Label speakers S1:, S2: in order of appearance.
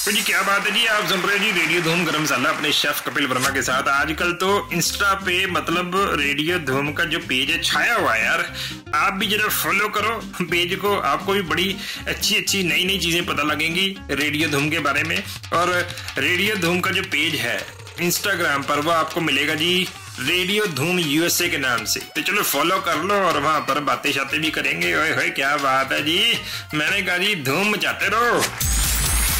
S1: तो जी क्या बात है जी, आप सुन रहे हैं जी रेडियो धूम गरम मसाला अपने शेफ कपिल वर्मा के साथ। आजकल तो इंस्टा पे मतलब रेडियो धूम का जो पेज है छाया हुआ है यार। आप भी जरा फॉलो करो पेज को, आपको भी बड़ी अच्छी अच्छी नई नई चीजें पता लगेंगी रेडियो धूम के बारे में। और रेडियो धूम का जो पेज है इंस्टाग्राम पर वो आपको मिलेगा जी रेडियो धूम यूएसए के नाम से। तो चलो फॉलो कर लो और वहां पर बातें शातें भी करेंगे। ओए होए क्या बात है जी, मैंने कहा जी धूम मचाते रहो।